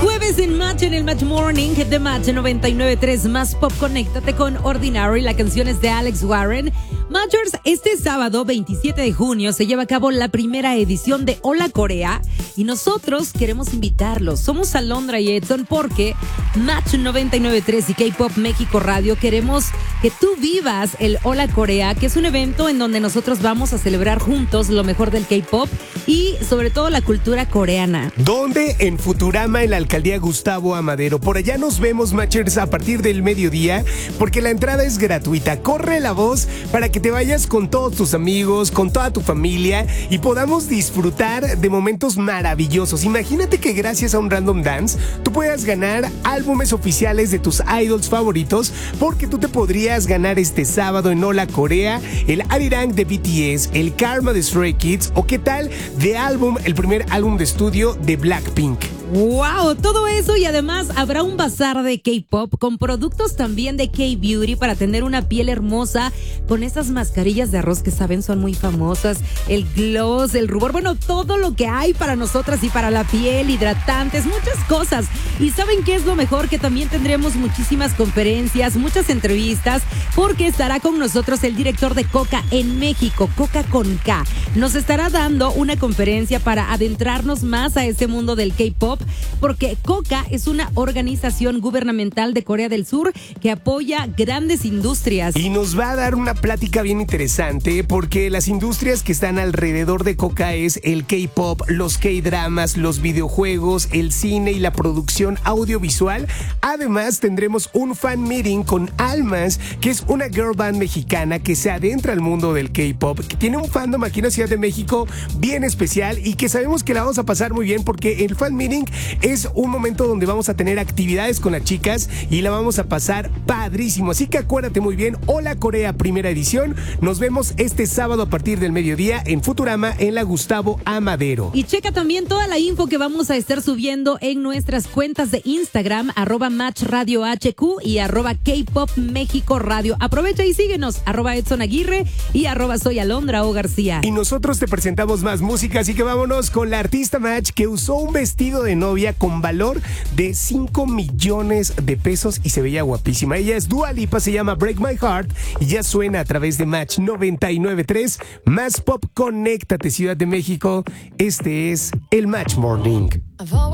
Jueves en Match, en el Match Morning de Match 99.3 Más Pop. Conéctate con Ordinary. La canción es de Alex Warren. Matchers, este sábado 27 de junio se lleva a cabo la primera edición de Hola Corea y nosotros queremos invitarlos. Somos Alondra y Edson porque Match 99.3 y K-Pop México Radio queremos que tú vivas el Hola Corea, que es un evento en donde nosotros vamos a celebrar juntos lo mejor del K-Pop y sobre todo la cultura coreana. ¿Dónde? En Futurama, en la alcaldía Gustavo Amadero. Por allá nos vemos, Matchers, a partir del mediodía, porque la entrada es gratuita. Corre la voz para que te vayas con todos tus amigos, con toda tu familia y podamos disfrutar de momentos maravillosos. Imagínate que gracias a un Random Dance tú puedas ganar álbumes oficiales de tus idols favoritos, porque tú te podrías ganar este sábado en Hola Corea el Arirang de BTS, el Karma de Stray Kids o qué tal de álbum, el primer álbum de estudio de Blackpink. ¡Wow! Todo eso y además habrá un bazar de K-Pop con productos también de K-Beauty para tener una piel hermosa con esas mascarillas de arroz que saben son muy famosas, el gloss, el rubor, bueno, todo lo que hay para nosotras y para la piel, hidratantes, muchas cosas. ¿Y saben qué es lo mejor? Que también tendremos muchísimas conferencias, muchas entrevistas, porque estará con nosotros el director de Coca en México, Coca con K. Nos estará dando una conferencia para adentrarnos más a este mundo del K-Pop, porque Coca es una organización gubernamental de Corea del Sur que apoya grandes industrias. Y nos va a dar una plática bien interesante, porque las industrias que están alrededor de Coca es el K-Pop, los K-dramas, los videojuegos, el cine y la producción audiovisual. Además, tendremos un fan meeting con Almas, que es una girl band mexicana que se adentra al mundo del K-Pop, que tiene un fandom aquí en la Ciudad de México bien especial y que sabemos que la vamos a pasar muy bien, porque el fan meeting es un momento donde vamos a tener actividades con las chicas y la vamos a pasar padrísimo. Así que acuérdate muy bien, Hola Corea primera edición. Nos vemos este sábado a partir del mediodía en Futurama, en la Gustavo Amadero. Y checa también toda la info que vamos a estar subiendo en nuestras cuentas de Instagram, @MatchRadioHQ y @K-Pop México Radio. Aprovecha y síguenos, @Edson Aguirre y @Soy Alondra O García. Y nosotros te presentamos más música, así que vámonos con la artista Match, que usó un vestido de novia con valor de 5 millones de pesos y se veía guapísima. Ella es Dua Lipa, se llama Break My Heart y ya suena a través de Match 99.3 Más Pop. Conéctate, Ciudad de México. Este es el Match Morning.